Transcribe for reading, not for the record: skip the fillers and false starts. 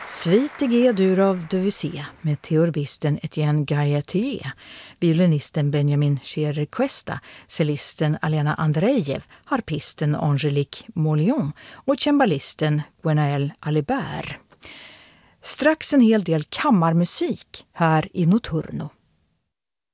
Suite G-dur av Debussy med teorbisten Etienne Gayetier, violinisten Benjamin Cher-Requesta, cellisten Alena Andrejev, harpisten Angelique Molion och cembalisten Gwenaël Alibert. Strax en hel del kammarmusik här i Notturno.